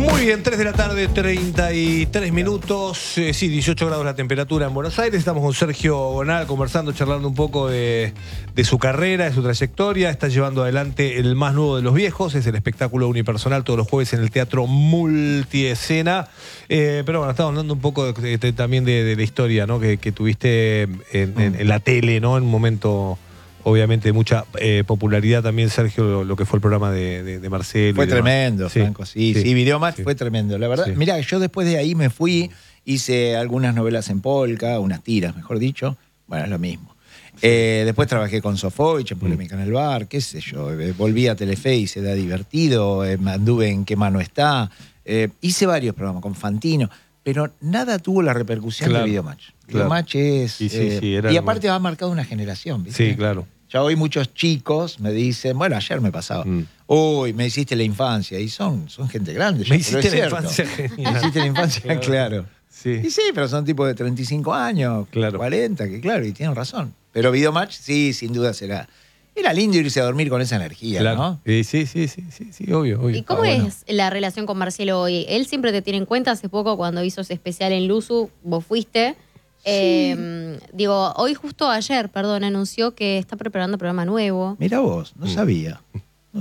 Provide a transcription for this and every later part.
Muy bien, 3 de la tarde, 33 minutos. Sí, 18 grados la temperatura en Buenos Aires. Estamos con Sergio Bonal conversando, charlando un poco de su carrera, de su trayectoria. Está llevando adelante El Más Nuevo de los Viejos. Es el espectáculo unipersonal todos los jueves en el Teatro Multiescena. Pero bueno, estamos hablando un poco también de la historia, ¿no? que tuviste en la tele, ¿no? En un momento... Obviamente mucha popularidad también, Sergio, lo que fue el programa de Marcelo. Fue tremendo, sí, Franco, sí, Videomatch fue tremendo. La verdad, sí. Mirá, yo después de ahí me fui, hice algunas novelas en polka, unas tiras, mejor dicho. Bueno, es lo mismo. Sí. Después trabajé con Sofovich en Polémica en el Bar, qué sé yo. Volví a Telefe y se da divertido, anduve en Qué Mano Está. Hice varios programas con Fantino, pero nada tuvo la repercusión de Videomatch. Videomatch es... y aparte ha marcado una generación, ¿viste? Sí, claro. Ya hoy muchos chicos me dicen, bueno, ayer me pasaba, uy, me hiciste la infancia, y son gente grande. Me hiciste la infancia, genial. Me hiciste la infancia, claro. Sí. Y sí, pero son tipos de 35 años, 40, que claro, y tienen razón. Pero Videomatch, sí, sin duda será. Era lindo irse a dormir con esa energía, ¿no? Sí, obvio. ¿Y cómo es la relación con Marcelo hoy? Él siempre te tiene en cuenta. Hace poco, cuando hizo ese especial en Luzu, vos fuiste. Sí. Digo, hoy justo ayer, anunció que está preparando programa nuevo. Mira vos, no sabía. ¿No?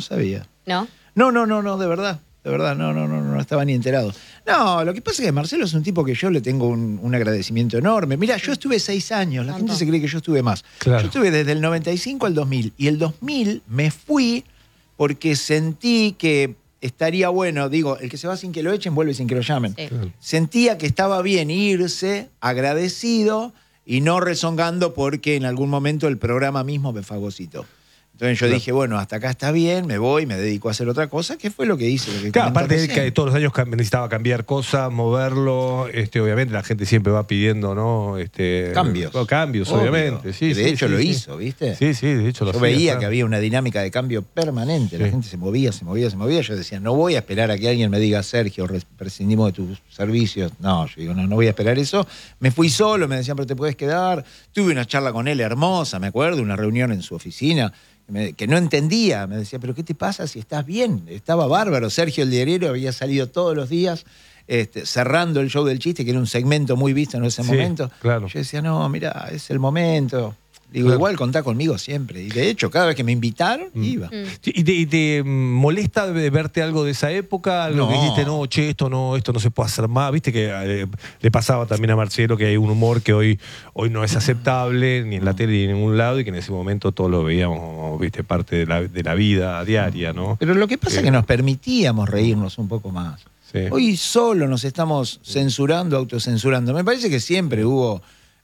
No, de verdad, no estaba ni enterado. No, lo que pasa es que Marcelo es un tipo que yo le tengo un agradecimiento enorme. Mira, yo estuve 6 años, la gente se cree que yo estuve más. Claro. Yo estuve desde el 95 al 2000, y el 2000 me fui porque sentí que estaría bueno, digo, el que se va sin que lo echen, vuelve sin que lo llamen. Sí. Sentía que estaba bien irse, agradecido, y no rezongando porque en algún momento el programa mismo me fagocitó. Entonces yo dije, bueno, hasta acá está bien, me voy, me dedico a hacer otra cosa, que fue lo que hice. Claro, aparte de que todos los años necesitaba cambiar cosas, moverlo, obviamente la gente siempre va pidiendo, ¿no? Cambios, obviamente. Sí, de hecho lo hizo, ¿viste? Sí, de hecho lo hacía. Yo veía que había una dinámica de cambio permanente, la gente se movía. Yo decía, no voy a esperar a que alguien me diga, Sergio, prescindimos de tus servicios. No, yo digo, no voy a esperar eso. Me fui solo, me decían, pero te puedes quedar. Tuve una charla con él hermosa, me acuerdo, una reunión en su oficina, que no entendía. Me decía, pero ¿qué te pasa si estás bien? Estaba bárbaro. Sergio el Diario había salido todos los días cerrando el show del chiste, que era un segmento muy visto en ese momento. Claro. Yo decía, no, mira, es el momento. Digo, igual contá conmigo siempre. Y de hecho, cada vez que me invitaron, iba. ¿Y te molesta verte algo de esa época? Algo que dijiste, no, che, esto no se puede hacer más. Viste que le pasaba también a Marcelo que hay un humor que hoy no es aceptable, ni en la tele ni en ningún lado, y que en ese momento todos lo veíamos, viste, parte de la vida diaria, ¿no? Pero lo que pasa es que nos permitíamos reírnos un poco más. Sí. Hoy solo nos estamos censurando, autocensurando. Me parece que siempre hubo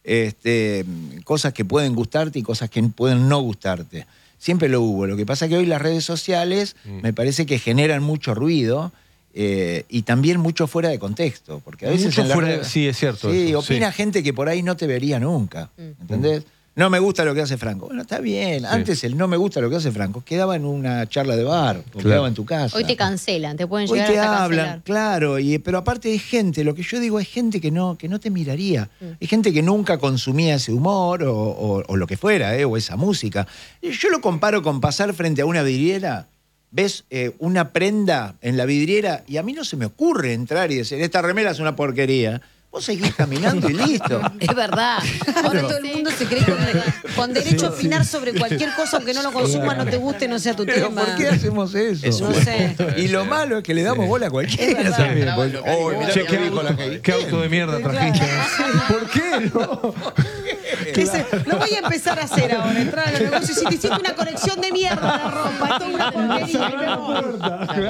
cosas que pueden gustarte y cosas que pueden no gustarte. Siempre lo hubo. Lo que pasa es que hoy las redes sociales me parece que generan mucho ruido y también mucho fuera de contexto. Porque a veces sí, es cierto. Sí, opina gente que por ahí no te vería nunca. ¿Entendés? No me gusta lo que hace Franco. Bueno, está bien. Antes el no me gusta lo que hace Franco quedaba en una charla de bar, o quedaba en tu casa. Hoy te cancelan, te pueden Hoy llegar hasta hablan, cancelar. Claro, pero aparte hay gente, lo que yo digo, es gente que no te miraría. Hay gente que nunca consumía ese humor o lo que fuera, o esa música. Yo lo comparo con pasar frente a una vidriera, ves una prenda en la vidriera y a mí no se me ocurre entrar y decir, esta remera es una porquería. Vos seguís caminando y listo. Es verdad. Ahora todo el mundo se cree con derecho a opinar sobre cualquier cosa, aunque no lo consumas, no te guste, no sea tu tema. ¿Por qué hacemos eso? No sé. Y lo malo es que le damos bola a cualquiera también. ¿Qué auto de mierda trajiste? ¿Por qué no? Lo voy a empezar a hacer ahora. Entrar a los negocios y te hiciste una colección de mierda de ropa. Esto es una porquería.